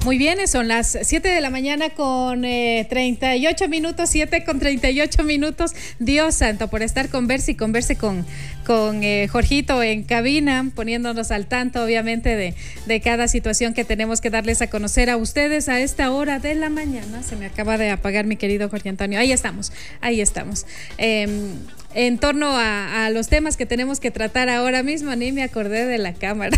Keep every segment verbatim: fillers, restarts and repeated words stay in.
Muy bien, son las siete de la mañana con eh, treinta y ocho minutos, siete con treinta y ocho minutos. Dios santo, por estar converse y converse con, con eh, Jorgito en cabina, poniéndonos al tanto, obviamente, de, de cada situación que tenemos que darles a conocer a ustedes a esta hora de la mañana. Se me acaba de apagar mi querido Jorge Antonio. Ahí estamos, ahí estamos. Eh, En torno a, a los temas que tenemos que tratar ahora mismo, ni me acordé de la cámara.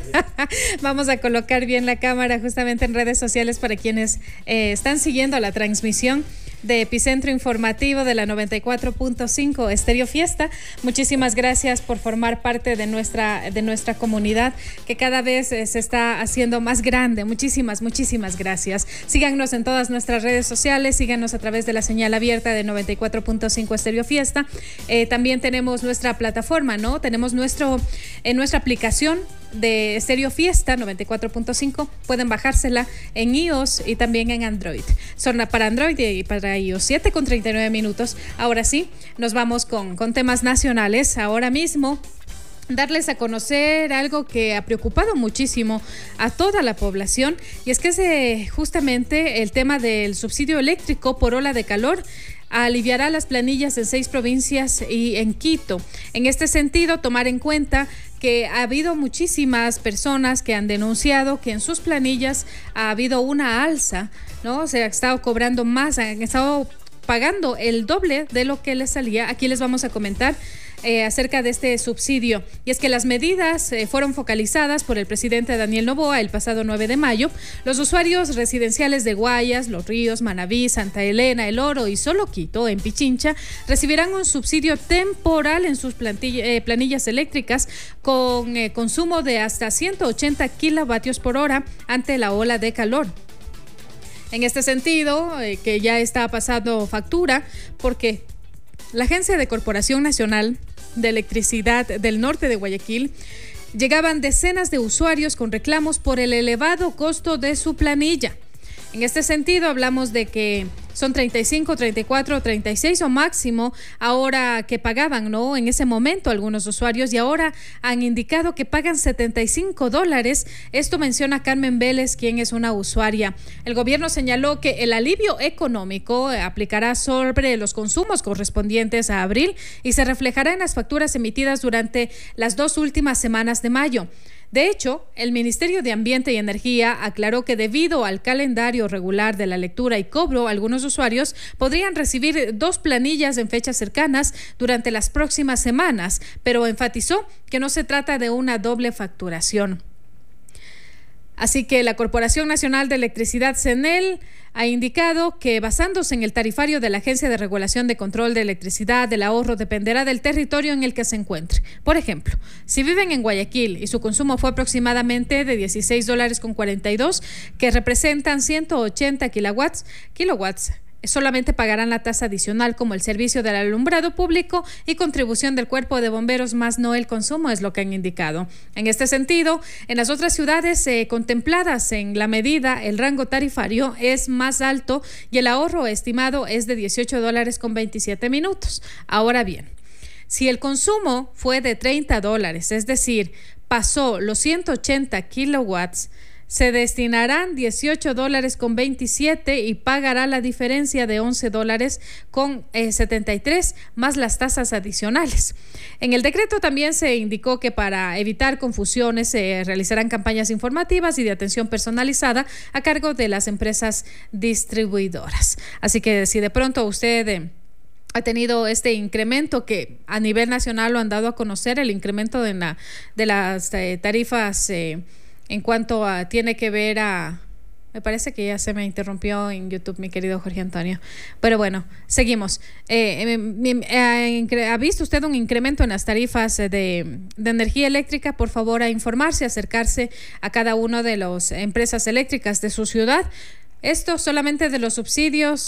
Vamos a colocar bien la cámara justamente en redes sociales para quienes eh, están siguiendo la transmisión de Epicentro Informativo de la noventa y cuatro punto cinco Estéreo Fiesta. Muchísimas gracias por formar parte de nuestra, de nuestra comunidad, que cada vez eh, se está haciendo más grande. Muchísimas, muchísimas gracias. Síganos en todas nuestras redes sociales, síganos a través de la señal abierta de noventa y cuatro punto cinco Estéreo Fiesta. Eh, también tenemos nuestra plataforma, ¿no? Tenemos nuestro, eh, nuestra aplicación de Estéreo Fiesta noventa y cuatro punto cinco. Pueden bajársela en iOS y también en Android. Son para Android y para iOS. siete con treinta y nueve minutos. Ahora sí, nos vamos con, con temas nacionales. Ahora mismo, darles a conocer algo que ha preocupado muchísimo a toda la población, y es que es eh, justamente el tema del subsidio eléctrico por ola de calor. Aliviará las planillas en seis provincias y en Quito. En este sentido, tomar en cuenta que ha habido muchísimas personas que han denunciado que en sus planillas ha habido una alza, ¿no? Se ha estado cobrando más, han estado pagando el doble de lo que les salía. Aquí les vamos a comentar Eh, acerca de este subsidio, y es que las medidas eh, fueron focalizadas por el presidente Daniel Noboa el pasado nueve de mayo. Los usuarios residenciales de Guayas, Los Ríos, Manabí, Santa Elena, El Oro y solo Quito, en Pichincha, recibirán un subsidio temporal en sus plantilla, eh, planillas eléctricas con eh, consumo de hasta ciento ochenta kilovatios por hora ante la ola de calor. En este sentido, eh, que ya está pasando factura, porque la Agencia de Corporación Nacional de Electricidad del Norte de Guayaquil llegaban decenas de usuarios con reclamos por el elevado costo de su planilla. En este sentido, hablamos de que son treinta y cinco, treinta y cuatro, treinta y seis o máximo ahora que pagaban, ¿no? En ese momento algunos usuarios, y ahora han indicado que pagan setenta y cinco dólares. Esto menciona Carmen Vélez, quien es una usuaria. El gobierno señaló que el alivio económico aplicará sobre los consumos correspondientes a abril y se reflejará en las facturas emitidas durante las dos últimas semanas de mayo. De hecho, el Ministerio de Ambiente y Energía aclaró que debido al calendario regular de la lectura y cobro, algunos usuarios podrían recibir dos planillas en fechas cercanas durante las próximas semanas, pero enfatizó que no se trata de una doble facturación. Así que la Corporación Nacional de Electricidad, CENEL, ha indicado que basándose en el tarifario de la Agencia de Regulación de Control de Electricidad, el ahorro dependerá del territorio en el que se encuentre. Por ejemplo, si viven en Guayaquil y su consumo fue aproximadamente de dieciséis dólares con cuarenta y dos, que representan ciento ochenta kilowatts, kilowatts, solamente pagarán la tasa adicional como el servicio del alumbrado público y contribución del cuerpo de bomberos, más no el consumo, es lo que han indicado. En este sentido, en las otras ciudades eh, contempladas en la medida, el rango tarifario es más alto y el ahorro estimado es de dieciocho dólares con veintisiete minutos. Ahora bien, si el consumo fue de treinta dólares, es decir, pasó los ciento ochenta kilowatts, se destinarán dieciocho dólares con veintisiete y pagará la diferencia de once dólares con eh, setenta y tres más las tasas adicionales. En el decreto también se indicó que para evitar confusiones se eh, realizarán campañas informativas y de atención personalizada a cargo de las empresas distribuidoras. Así que si de pronto usted Eh, ha tenido este incremento que a nivel nacional lo han dado a conocer, el incremento de, la, de las eh, tarifas eh, en cuanto a, tiene que ver a, me parece que ya se me interrumpió en YouTube mi querido Jorge Antonio, pero bueno, seguimos. Eh, eh, ¿Ha visto usted un incremento en las tarifas de, de energía eléctrica? Por favor, a informarse, acercarse a cada una de las empresas eléctricas de su ciudad. Esto solamente de los subsidios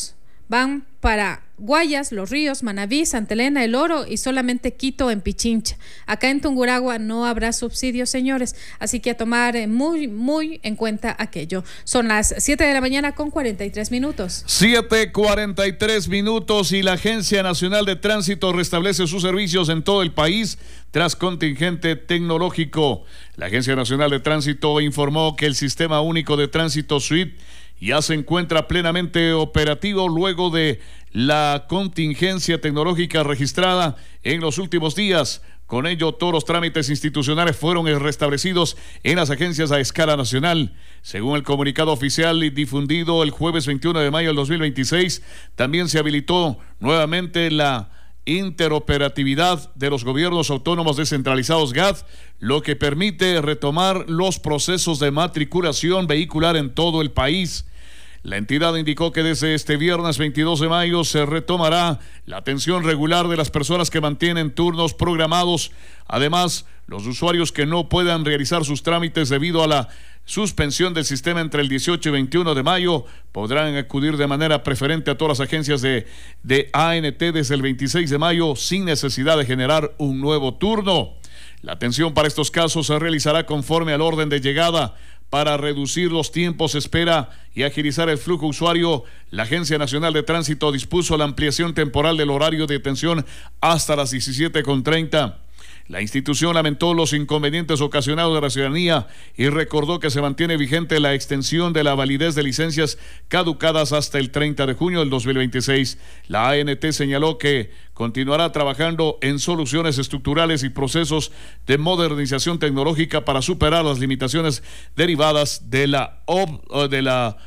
van para Guayas, Los Ríos, Manabí, Santa Elena, El Oro y solamente Quito en Pichincha. Acá en Tungurahua no habrá subsidios, señores, así que a tomar muy, muy en cuenta aquello. Son las siete de la mañana con cuarenta y tres minutos. siete cuarenta y tres minutos y la Agencia Nacional de Tránsito restablece sus servicios en todo el país tras contingente tecnológico. La Agencia Nacional de Tránsito informó que el Sistema Único de Tránsito SUIT ya se encuentra plenamente operativo luego de la contingencia tecnológica registrada en los últimos días. Con ello, todos los trámites institucionales fueron restablecidos en las agencias a escala nacional. Según el comunicado oficial difundido el jueves veintiuno de mayo del dos mil veintiséis, también se habilitó nuevamente la interoperatividad de los gobiernos autónomos descentralizados G A D, lo que permite retomar los procesos de matriculación vehicular en todo el país. La entidad indicó que desde este viernes veintidós de mayo se retomará la atención regular de las personas que mantienen turnos programados. Además, los usuarios que no puedan realizar sus trámites debido a la suspensión del sistema entre el dieciocho y veintiuno de mayo podrán acudir de manera preferente a todas las agencias de, de A N T desde el veintiséis de mayo sin necesidad de generar un nuevo turno. La atención para estos casos se realizará conforme al orden de llegada. Para reducir los tiempos de espera y agilizar el flujo usuario, la Agencia Nacional de Tránsito dispuso la ampliación temporal del horario de atención hasta las diecisiete con treinta. La institución lamentó los inconvenientes ocasionados a la ciudadanía y recordó que se mantiene vigente la extensión de la validez de licencias caducadas hasta el treinta de junio del dos mil veintiséis. La A N T señaló que continuará trabajando en soluciones estructurales y procesos de modernización tecnológica para superar las limitaciones derivadas de la, ob, de la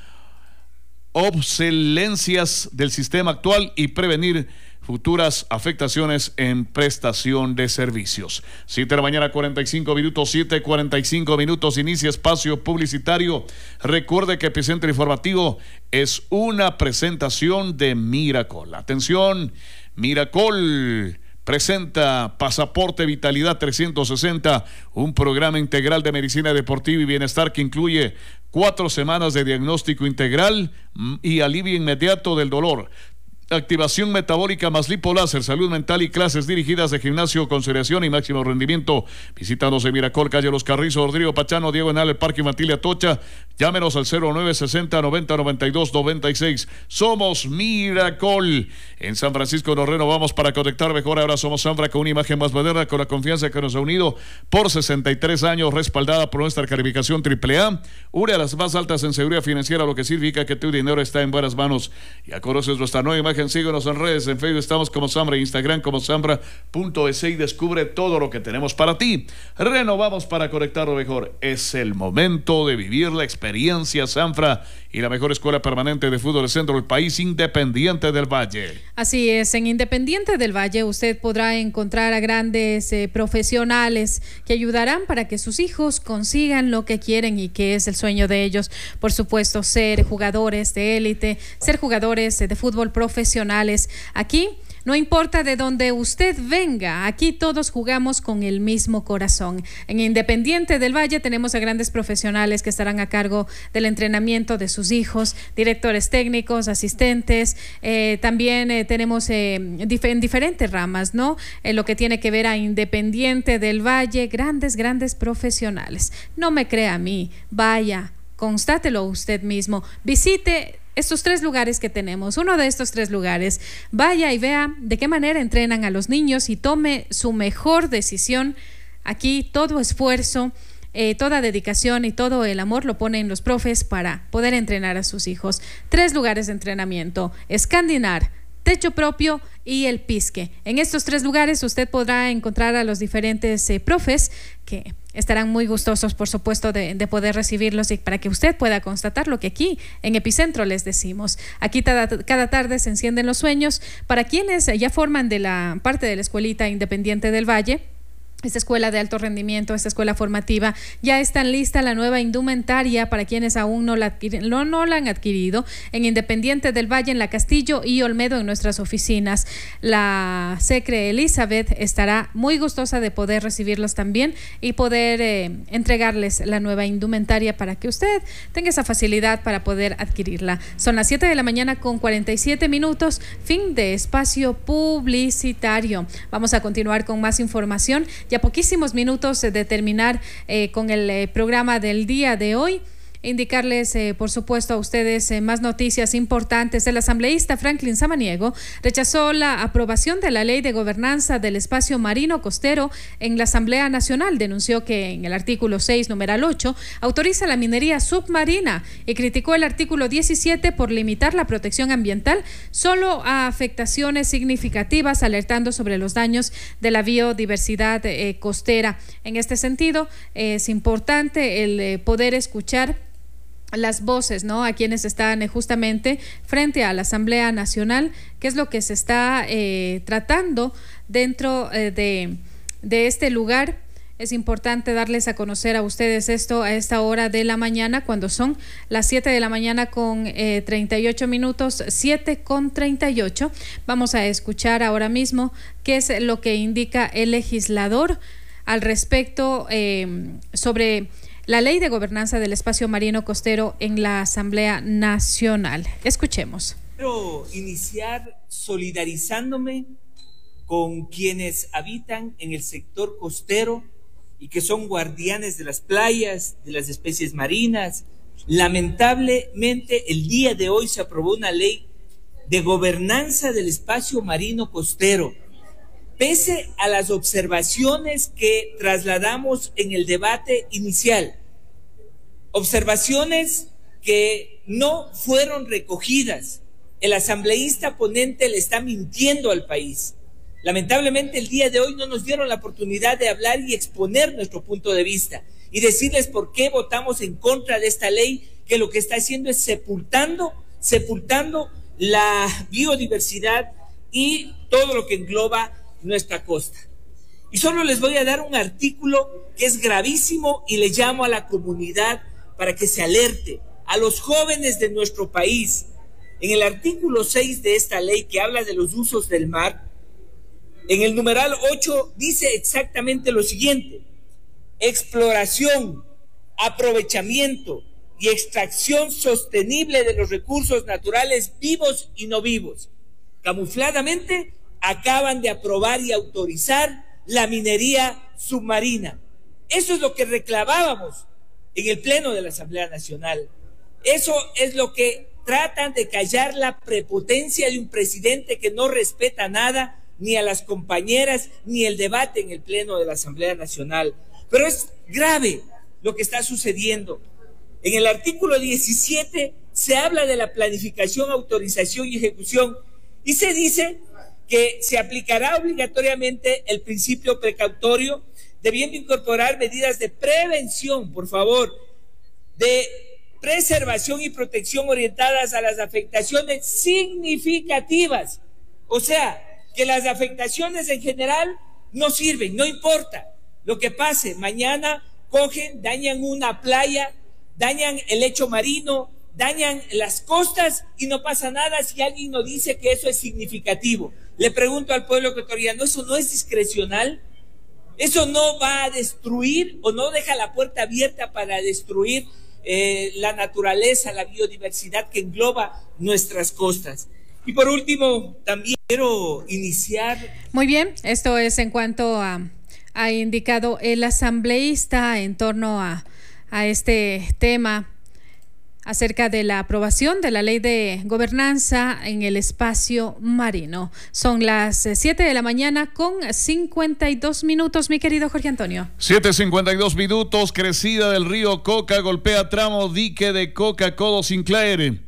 obsolescencias del sistema actual y prevenir futuras afectaciones en prestación de servicios. siete de la mañana, cuarenta y cinco minutos, siete cuarenta y cinco minutos, inicia espacio publicitario. Recuerde que Epicentro Informativo es una presentación de Miracol. Atención, Miracol presenta Pasaporte Vitalidad trescientos sesenta, un programa integral de medicina deportiva y bienestar que incluye cuatro semanas de diagnóstico integral y alivio inmediato del dolor, activación metabólica más lipoláser, salud mental y clases dirigidas de gimnasio, conciliación y máximo rendimiento. Visítanos en Miracol, calle Los Carrizos, Rodrigo Pachano, Diagonal, el Parque Infantil Atocha. Llámenos al cero nueve sesenta noventa noventa y dos noventa y seis. Somos Miracol. En San Francisco nos renovamos para conectar mejor. Ahora somos Sanfra, con una imagen más moderna, con la confianza que nos ha unido por sesenta y tres años, respaldada por nuestra calificación triple A, una de las más altas en seguridad financiera, lo que significa que tu dinero está en buenas manos. Ya conoces nuestra nueva imagen. Síguenos en redes, en Facebook estamos como Sanfra, Instagram como Sanfra punto es y descubre todo lo que tenemos para ti. Renovamos para conectarlo mejor. Es el momento de vivir la experiencia Sanfra y la mejor escuela permanente de fútbol del centro del país, Independiente del Valle. Así es, en Independiente del Valle usted podrá encontrar a grandes eh, profesionales que ayudarán para que sus hijos consigan lo que quieren y que es el sueño de ellos. Por supuesto, ser jugadores de élite, ser jugadores de fútbol profesionales. Aquí no importa de dónde usted venga, aquí todos jugamos con el mismo corazón. En Independiente del Valle tenemos a grandes profesionales que estarán a cargo del entrenamiento de sus hijos, directores técnicos, asistentes, eh, también eh, tenemos eh, dif- en diferentes ramas, ¿no? En lo que tiene que ver a Independiente del Valle, grandes, grandes profesionales. No me crea a mí, vaya, constátelo usted mismo, visite estos tres lugares que tenemos, uno de estos tres lugares, vaya y vea de qué manera entrenan a los niños y tome su mejor decisión. Aquí todo esfuerzo, eh, toda dedicación y todo el amor lo ponen los profes para poder entrenar a sus hijos. Tres lugares de entrenamiento: Escandinar, Techo Propio y El Pisque. En estos tres lugares usted podrá encontrar a los diferentes eh, profes que estarán muy gustosos, por supuesto, de, de poder recibirlos y para que usted pueda constatar lo que aquí en Epicentro les decimos. Aquí cada, cada tarde se encienden los sueños para quienes ya forman de la parte de la escuelita Independiente del Valle. esta escuela de alto rendimiento, esta escuela formativa, ya está lista la nueva indumentaria para quienes aún no la, no, no la han adquirido en Independiente del Valle, en La Castillo y Olmedo en nuestras oficinas. La Secre Elizabeth estará muy gustosa de poder recibirlos también y poder eh, entregarles la nueva indumentaria para que usted tenga esa facilidad para poder adquirirla. Son las siete de la mañana con cuarenta y siete minutos, fin de espacio publicitario. Vamos a continuar con más información. Ya poquísimos minutos de terminar eh, con el eh, programa del día de hoy. Indicarles, eh, por supuesto, a ustedes eh, más noticias importantes. El asambleísta Franklin Samaniego rechazó la aprobación de la Ley de Gobernanza del Espacio Marino Costero en la Asamblea Nacional. Denunció que en el artículo seis, numeral ocho, autoriza la minería submarina y criticó el artículo diecisiete por limitar la protección ambiental solo a afectaciones significativas, alertando sobre los daños de la biodiversidad eh, costera. En este sentido, eh, es importante el eh, poder escuchar las voces, ¿no? A quienes están eh, justamente frente a la Asamblea Nacional, qué es lo que se está eh, tratando dentro eh, de, de este lugar. Es importante darles a conocer a ustedes esto a esta hora de la mañana, cuando son las siete de la mañana con eh, treinta y ocho minutos, siete con treinta y ocho. Vamos a escuchar ahora mismo qué es lo que indica el legislador al respecto eh, sobre la Ley de Gobernanza del Espacio Marino Costero en la Asamblea Nacional. Escuchemos. Quiero iniciar solidarizándome con quienes habitan en el sector costero y que son guardianes de las playas, de las especies marinas. Lamentablemente, el día de hoy se aprobó una ley de gobernanza del espacio marino costero. Pese a las observaciones que trasladamos en el debate inicial, observaciones que no fueron recogidas, el asambleísta ponente le está mintiendo al país. Lamentablemente, el día de hoy no nos dieron la oportunidad de hablar y exponer nuestro punto de vista y decirles por qué votamos en contra de esta ley, que lo que está haciendo es sepultando, sepultando la biodiversidad y todo lo que engloba nuestra costa. Y solo les voy a dar un artículo que es gravísimo y le llamo a la comunidad para que se alerte, a los jóvenes de nuestro país. En el artículo seis de esta ley, que habla de los usos del mar, en el numeral ocho dice exactamente lo siguiente: exploración, aprovechamiento y extracción sostenible de los recursos naturales vivos y no vivos. Camufladamente, acaban de aprobar y autorizar la minería submarina. Eso es lo que reclamábamos en el Pleno de la Asamblea Nacional. Eso es lo que tratan de callar, la prepotencia de un presidente que no respeta nada, ni a las compañeras, ni el debate en el Pleno de la Asamblea Nacional. Pero es grave lo que está sucediendo. En el artículo diecisiete se habla de la planificación, autorización y ejecución, y se dice que se aplicará obligatoriamente el principio precautorio, debiendo incorporar medidas de prevención, por favor, de preservación y protección orientadas a las afectaciones significativas. O sea, que las afectaciones en general no sirven, no importa lo que pase. Mañana cogen, dañan una playa, dañan el lecho marino, dañan las costas y no pasa nada si alguien nos dice que eso es significativo. Le pregunto al pueblo ecuatoriano, ¿eso no es discrecional? ¿Eso no va a destruir o no deja la puerta abierta para destruir eh, la naturaleza, la biodiversidad que engloba nuestras costas? Y por último, también quiero iniciar... Muy bien, esto es en cuanto a, ha indicado el asambleísta en torno a, a este tema acerca de la aprobación de la Ley de Gobernanza en el Espacio Marino. Son las siete de la mañana con cincuenta y dos minutos, mi querido Jorge Antonio. siete cincuenta y dos minutos, crecida del río Coca golpea tramo dique de Coca Codo Sinclair.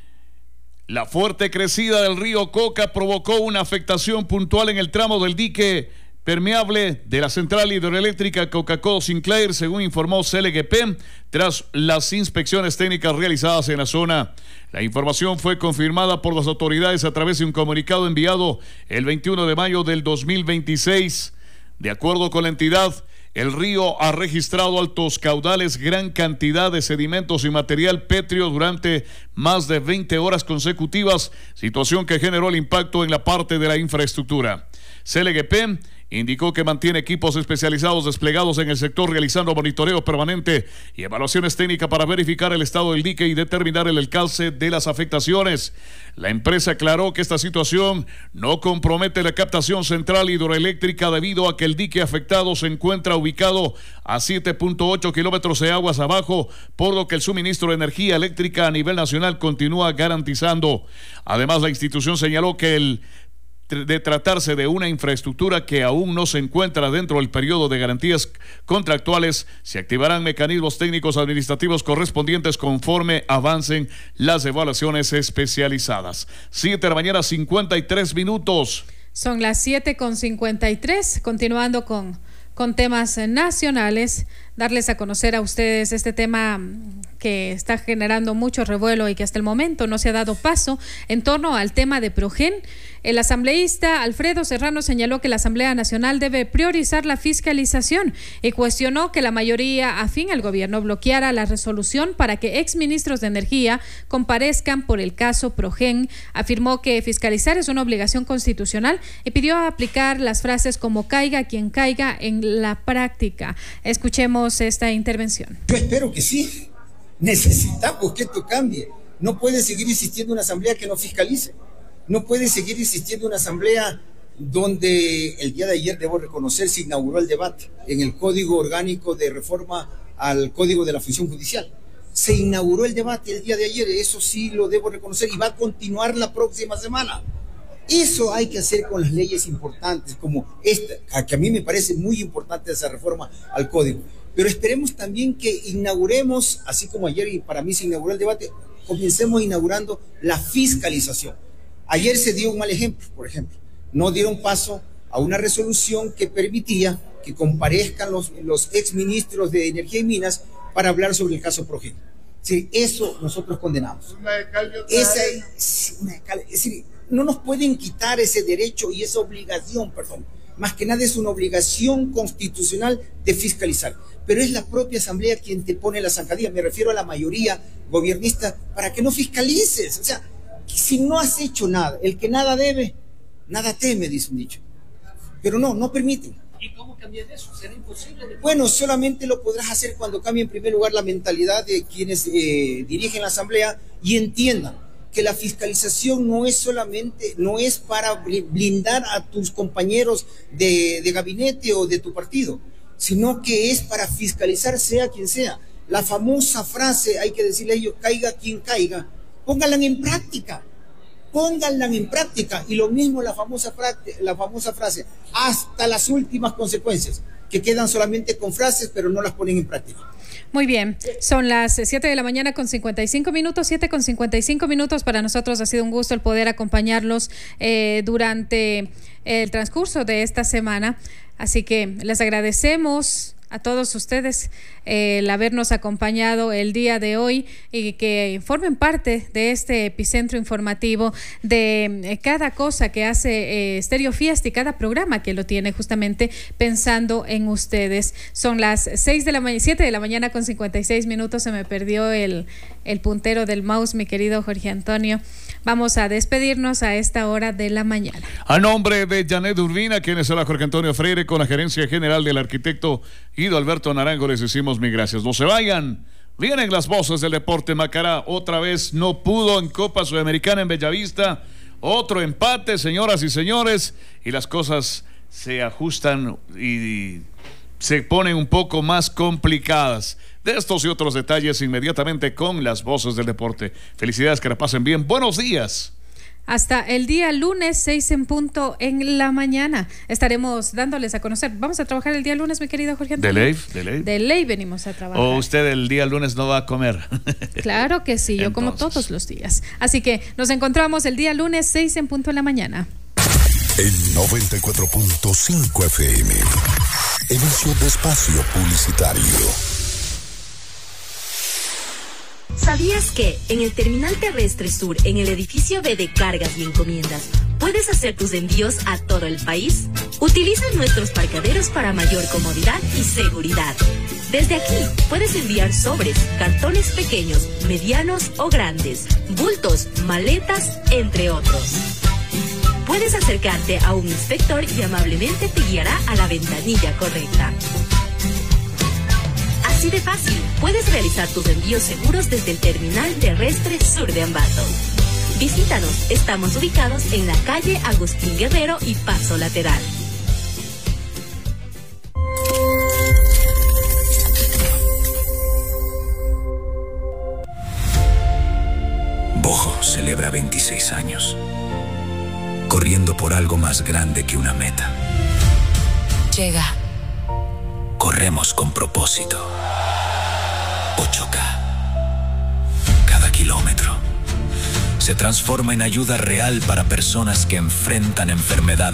La fuerte crecida del río Coca provocó una afectación puntual en el tramo del dique permeable de la central hidroeléctrica Coca-Codo Sinclair, según informó C L G P, tras las inspecciones técnicas realizadas en la zona. La información fue confirmada por las autoridades a través de un comunicado enviado el veintiuno de mayo del dos mil veintiséis. De acuerdo con la entidad, el río ha registrado altos caudales, gran cantidad de sedimentos y material pétreo durante más de veinte horas consecutivas, situación que generó el impacto en la parte de la infraestructura. C L G P indicó que mantiene equipos especializados desplegados en el sector realizando monitoreo permanente y evaluaciones técnicas para verificar el estado del dique y determinar el alcance de las afectaciones. La empresa aclaró que esta situación no compromete la captación central hidroeléctrica debido a que el dique afectado se encuentra ubicado a siete punto ocho kilómetros de aguas abajo, por lo que el suministro de energía eléctrica a nivel nacional continúa garantizando. Además, la institución señaló que el de tratarse de una infraestructura que aún no se encuentra dentro del periodo de garantías contractuales, se activarán mecanismos técnicos administrativos correspondientes conforme avancen las evaluaciones especializadas. Siete de la mañana, cincuenta y tres minutos. Son las siete con cincuenta y tres, continuando con, con temas nacionales, darles a conocer a ustedes este tema que está generando mucho revuelo y que hasta el momento no se ha dado paso en torno al tema de Progen. El asambleísta Alfredo Serrano señaló que la Asamblea Nacional debe priorizar la fiscalización y cuestionó que la mayoría afín al gobierno bloqueara la resolución para que exministros de Energía comparezcan por el caso Progen. Afirmó que fiscalizar es una obligación constitucional y pidió aplicar las frases como caiga quien caiga en la práctica. Escuchemos esta intervención. Yo espero que sí. Necesitamos que esto cambie. No puede seguir existiendo una asamblea que no fiscalice. No puede seguir existiendo una asamblea donde el día de ayer, debo reconocer, se inauguró el debate en el Código Orgánico de Reforma al Código de la Función Judicial. Se inauguró el debate el día de ayer, eso sí lo debo reconocer, y va a continuar la próxima semana. Eso hay que hacer con las leyes importantes, como esta, que a mí me parece muy importante esa reforma al Código. Pero esperemos también que inauguremos, así como ayer y para mí se inauguró el debate, comencemos inaugurando la fiscalización. Ayer se dio un mal ejemplo, por ejemplo, no dieron paso a una resolución que permitía que comparezcan los, los exministros de Energía y Minas para hablar sobre el caso Progen. Sí, eso nosotros condenamos. Esa es, una, es decir, no nos pueden quitar ese derecho y esa obligación, perdón. Más que nada es una obligación constitucional de fiscalizar. Pero es la propia Asamblea quien te pone la zancadilla. Me refiero a la mayoría gobernista para que no fiscalices. O sea, si no has hecho nada, el que nada debe, nada teme, dice un dicho. Pero no, no permiten. ¿Y cómo cambiar eso? ¿Será imposible? De... Bueno, solamente lo podrás hacer cuando cambie en primer lugar la mentalidad de quienes eh, dirigen la Asamblea y entiendan que la fiscalización no es solamente, no es para blindar a tus compañeros de, de gabinete o de tu partido, sino que es para fiscalizar sea quien sea. La famosa frase, hay que decirle a ellos, caiga quien caiga, pónganla en práctica, pónganla en práctica. Y lo mismo la famosa, la famosa frase, hasta las últimas consecuencias, que quedan solamente con frases, pero no las ponen en práctica. Muy bien, son las siete de la mañana con cincuenta y cinco minutos, siete con cincuenta y cinco minutos. Para nosotros ha sido un gusto el poder acompañarlos eh, durante el transcurso de esta semana. Así que les agradecemos a todos ustedes eh, el habernos acompañado el día de hoy y que formen parte de este epicentro informativo de eh, cada cosa que hace eh, Stereo Fiesta y cada programa que lo tiene justamente pensando en ustedes. Son las seis de la mañana, siete de la mañana con cincuenta y seis minutos. Se me perdió el, el puntero del mouse, mi querido Jorge Antonio. Vamos a despedirnos a esta hora de la mañana. A nombre de Janet Urbina, quien es el Jorge Antonio Freire, con la gerencia general del arquitecto Guido Alberto Naranjo, les decimos mil gracias. No se vayan. Vienen las voces del deporte. Macará otra vez no pudo en Copa Sudamericana en Bellavista. Otro empate, señoras y señores. Y las cosas se ajustan y se ponen un poco más complicadas. De estos y otros detalles inmediatamente con las voces del deporte. Felicidades, que la pasen bien. Buenos días. Hasta el día lunes, seis en punto en la mañana. Estaremos dándoles a conocer. Vamos a trabajar el día lunes, mi querido Jorge Antonio. ¿De ley? ¿De ley? De ley venimos a trabajar. ¿O usted el día lunes no va a comer? Claro que sí, yo Entonces. como todos los días. Así que nos encontramos el día lunes, seis en punto en la mañana. En noventa y cuatro punto cinco F M. Inicio de espacio publicitario. ¿Sabías que en el Terminal Terrestre Sur, en el edificio B de Cargas y Encomiendas, puedes hacer tus envíos a todo el país? Utiliza nuestros parqueaderos para mayor comodidad y seguridad. Desde aquí puedes enviar sobres, cartones pequeños, medianos o grandes, bultos, maletas, entre otros. Puedes acercarte a un inspector y amablemente te guiará a la ventanilla correcta. Así de fácil, puedes realizar tus envíos seguros desde el Terminal Terrestre Sur de Ambato. Visítanos, estamos ubicados en la calle Agustín Guerrero y Paso Lateral. Bojo celebra veintiséis años, corriendo por algo más grande que una meta. Llega. Corremos con propósito. ocho K. Cada kilómetro se transforma en ayuda real para personas que enfrentan enfermedades